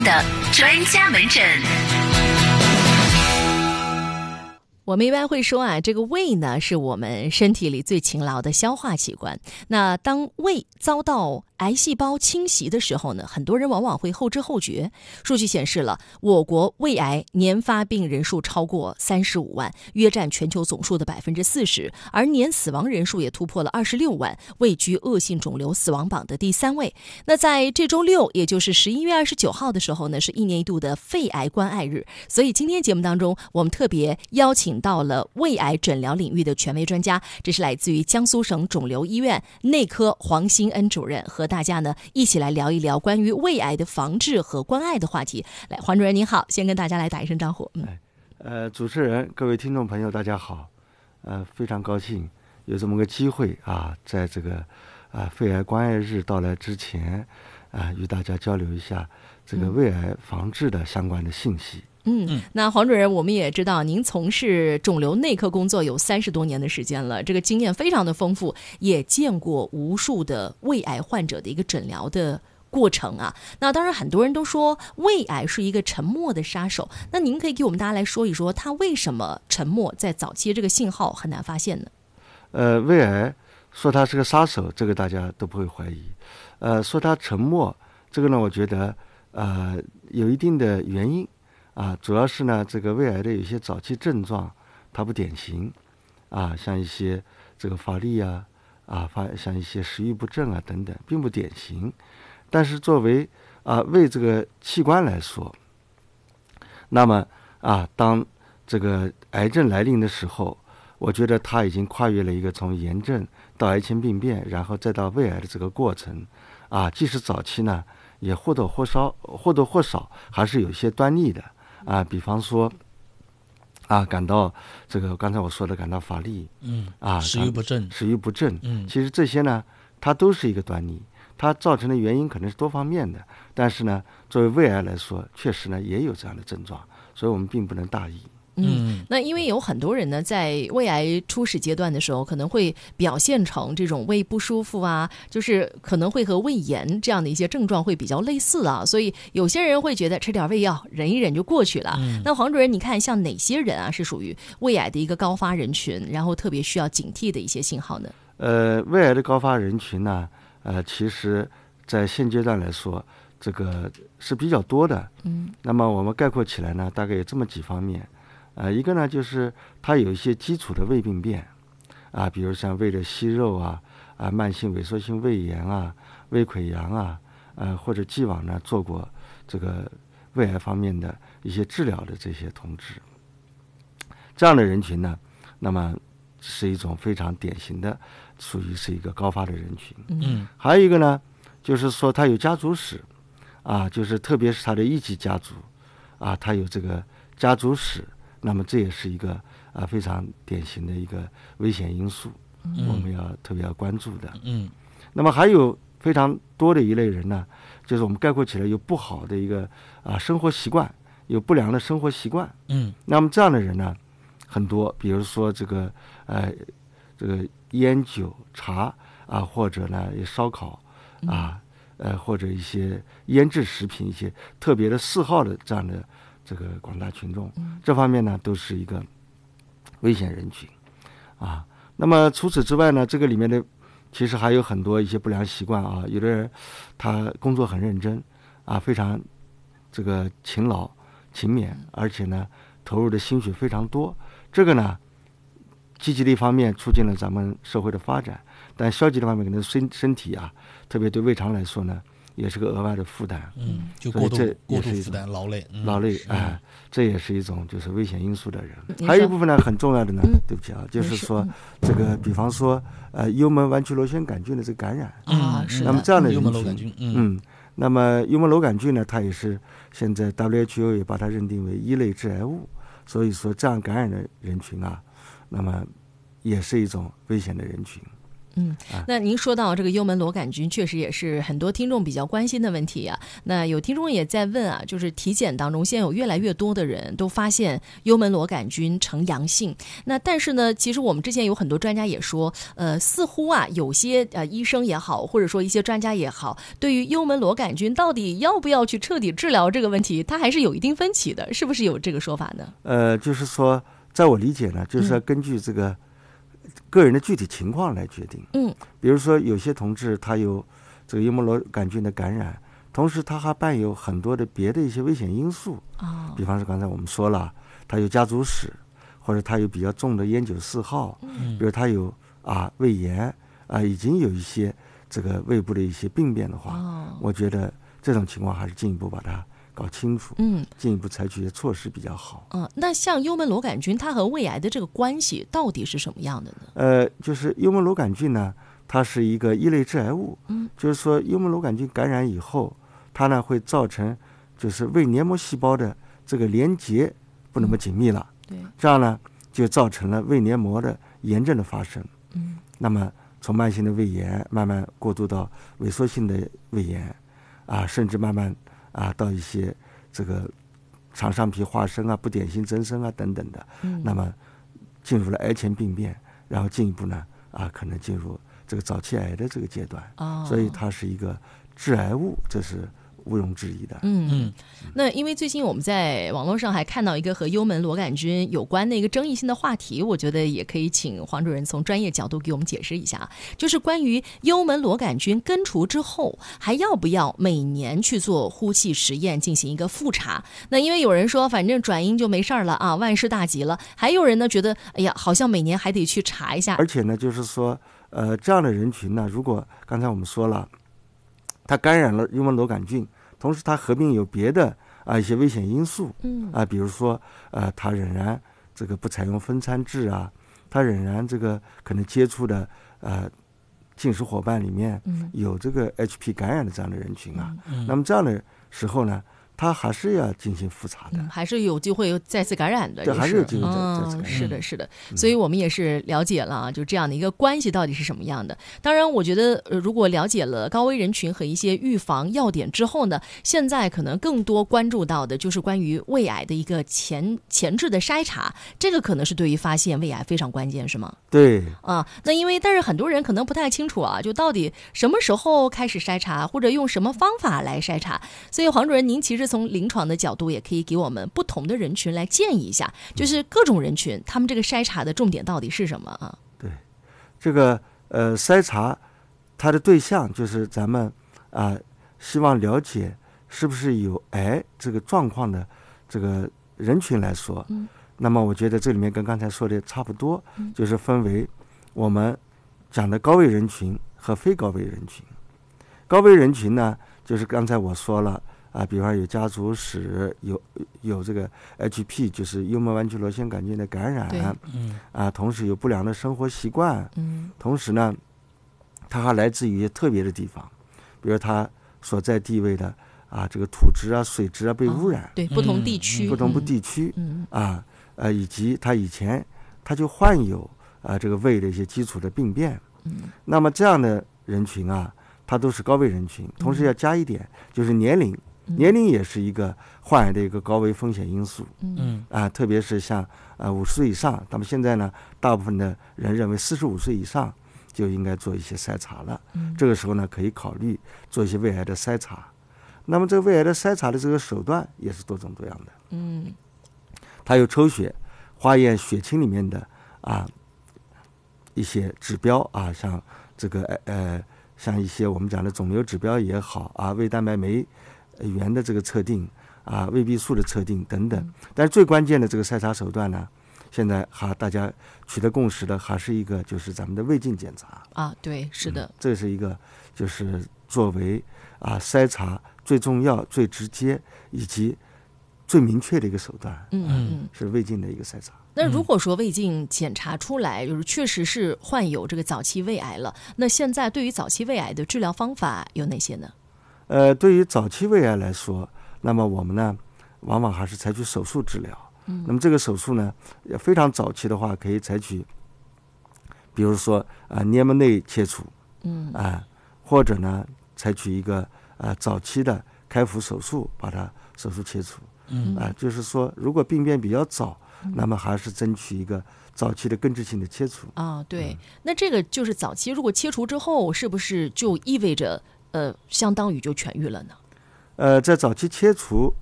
的专家门诊。 我们一般会说这个胃呢是我们身体里最勤劳的消化器官。那当胃遭到癌细胞侵袭的时候呢，很多人往往会后知后觉。数据显示了，我国胃癌年发病人数超过35万，约占全球总数的40%，而年死亡人数也突破了26万，位居恶性肿瘤死亡榜的第3位。那在这周6，也就是11月29号的时候呢，是1年1度的肺癌关爱日。所以今天节目当中，我们特别邀请到了胃癌诊疗领域的权威专家，这是来自于江苏省肿瘤医院内科黄新恩主任，和大家呢一起来聊一聊关于胃癌的防治和关爱的话题。来，黄主任您好，先跟大家来打一声招呼。 主持人，各位听众朋友大家好，非常高兴有这么个机会在这个肺癌关爱日到来之前与大家交流一下这个胃癌防治的相关的信息。 那黄主任，我们也知道您从事肿瘤内科工作有30多年的时间了，这个经验非常的丰富，也见过无数的胃癌患者的一个诊疗的过程那当然很多人都说胃癌是一个沉默的杀手，那您可以给我们大家来说一说，它为什么沉默，在早期这个信号很难发现呢？ 胃癌说它是个杀手，这个大家都不会怀疑。说它沉默，这个呢，我觉得有一定的原因。主要是呢，这个胃癌的有些早期症状它不典型像一些这个乏力像一些食欲不振等等，并不典型。但是作为胃这个器官来说，那么当这个癌症来临的时候，我觉得它已经跨越了一个从炎症到癌前病变，然后再到胃癌的这个过程即使早期呢，也或多或少还是有一些端倪的比方说感到这个刚才我说的感到乏力食欲不振其实这些呢它都是一个端倪，它造成的原因可能是多方面的，但是呢作为胃癌来说，确实呢也有这样的症状，所以我们并不能大意。 那因为有很多人呢，在胃癌初始阶段的时候，可能会表现成这种胃不舒服就是可能会和胃炎这样的一些症状会比较类似所以有些人会觉得吃点胃药忍一忍就过去了。那黄主任，你看像哪些人是属于胃癌的一个高发人群，然后特别需要警惕的一些信号呢？ 胃癌的高发人群呢，其实在现阶段来说，这个是比较多的。那么我们概括起来呢，大概有这么几方面。一个呢就是它有一些基础的胃病变比如像胃的息肉慢性萎缩性胃炎胃溃疡或者既往呢做过这个胃癌方面的一些治疗的这些同志，这样的人群呢，那么是一种非常典型的，属于是一个高发的人群。还有一个呢，就是说他有家族史就是特别是他的一级家族他有这个家族史，那么这也是一个非常典型的一个危险因素，我们要特别要关注的。那么还有非常多的一类人呢，就是我们概括起来有不好的一个生活习惯，有不良的生活习惯。那么这样的人呢很多，比如说这个烟酒茶或者呢烧烤或者一些腌制食品，一些特别的嗜好的这样的这个广大群众，这方面呢都是一个危险人群那么除此之外呢，这个里面的其实还有很多一些不良习惯有的人他工作很认真非常这个勤劳勤勉，而且呢投入的心血非常多，这个呢积极的一方面促进了咱们社会的发展，但消极的方面可能身体特别对胃肠来说呢也是个额外的负担。 就过度负担劳累这也是一种就是危险因素的人。还有一部分呢很重要的呢对不起就是说这个比方说幽门弯曲螺旋杆菌的这个感染那么这样的人群那么幽门螺杆菌呢，它也是现在 WHO 也把它认定为一类致癌物，所以说这样感染的人群那么也是一种危险的人群。 那您说到这个幽门螺杆菌，确实也是很多听众比较关心的问题啊。那有听众也在问啊，就是体检当中现在有越来越多的人都发现幽门螺杆菌呈阳性。那但是呢，其实我们之前有很多专家也说，似乎啊有些医生也好，或者说一些专家也好，对于幽门螺杆菌到底要不要去彻底治疗这个问题，他还是有一定分歧的，是不是有这个说法呢？ 就是说，在我理解呢，就是要根据这个个人的具体情况来决定。比如说有些同志他有这个幽门螺杆菌的感染，同时他还伴有很多的别的一些危险因素。比方说刚才我们说了，他有家族史，或者他有比较重的烟酒嗜好，比如他有胃炎已经有一些这个胃部的一些病变的话，我觉得这种情况还是进一步把它搞清楚，进一步采取一些措施比较好。 那像幽门螺杆菌它和胃癌的这个关系到底是什么样的呢？ 就是幽门螺杆菌呢，它是一个一类致癌物，就是说幽门螺杆菌感染以后，它呢会造成就是胃黏膜细胞的这个连接不那么紧密了，这样呢就造成了胃黏膜的炎症的发生。那么从慢性的胃炎慢慢过渡到萎缩性的胃炎甚至慢慢到一些这个肠上皮化生不典性增生等等的，那么进入了癌前病变，然后进一步呢可能进入这个早期癌的这个阶段。所以它是一个致癌物，这是毋庸置疑的。 那因为最近我们在网络上还看到一个和幽门螺杆菌有关的一个争议性的话题，我觉得也可以请黄主任从专业角度给我们解释一下，就是关于幽门螺杆菌根除之后还要不要每年去做呼气实验进行一个复查。那因为有人说反正转阴就没事了万事大吉了，还有人呢觉得哎呀好像每年还得去查一下。 而且呢就是说这样的人群呢，如果刚才我们说了他感染了幽门螺杆菌，同时他合并有别的一些危险因素，比如说他仍然这个不采用分餐制他仍然这个可能接触的进食伙伴里面有这个 HP 感染的这样的人群那么这样的时候呢，他还是要进行复查的， 还是有机会再次感染的， 对，还是有机会再次感染。是的，所以我们也是了解了就这样的一个关系到底是什么样的。当然我觉得如果了解了高危人群和一些预防要点之后呢，现在可能更多关注到的就是关于胃癌的一个前置的筛查，这个可能是对于发现胃癌非常关键，是吗？ 对那但是很多人可能不太清楚就到底什么时候开始筛查，或者用什么方法来筛查。所以黄主任您其实从临床的角度也可以给我们不同的人群来建议一下，就是各种人群他们这个筛查的重点到底是什么对，这个筛查它的对象就是咱们希望了解是不是有癌这个状况的这个人群来说，那么我觉得这里面跟刚才说的差不多，就是分为我们讲的高危人群和非高危人群。高危人群呢，就是刚才我说了比方有家族史，有这个 HP 就是幽门弯曲螺旋杆菌的感染，同时有不良的生活习惯，同时呢它还来自于特别的地方，比如它所在地位的这个土质水质被污染， 对，不同地区以及它以前它就患有这个胃的一些基础的病变，那么这样的人群它都是高危人群。同时要加一点，就是年龄也是一个患癌的一个高危风险因素，特别是像50岁以上，那么现在呢大部分的人认为45岁以上就应该做一些筛查了，这个时候呢可以考虑做一些胃癌的筛查。那么这个胃癌的筛查的这个手段也是多种多样的，它有抽血化验血清里面的一些指标像这个像一些我们讲的肿瘤指标也好胃蛋白酶原的这个测定胃壁素的测定等等。但是最关键的这个筛查手段呢，现在大家取得共识的还是一个就是咱们的胃镜检查对，是的， 这是一个就是作为筛查最重要最直接以及最明确的一个手段，是胃镜的一个筛查。 那如果说胃镜检查出来就是确实是患有这个早期胃癌了，那现在对于早期胃癌的治疗方法有哪些呢？ 对于早期胃癌来说，那么我们呢往往还是采取手术治疗，那么这个手术呢非常早期的话可以采取比如说黏膜内切除，或者呢采取一个早期的开腹手术把它手术切除，就是说如果病变比较早，那么还是争取一个早期的根治性的切除对，那这个就是早期，如果切除之后，是不是就意味着相当于就痊愈了呢？ 在早期切除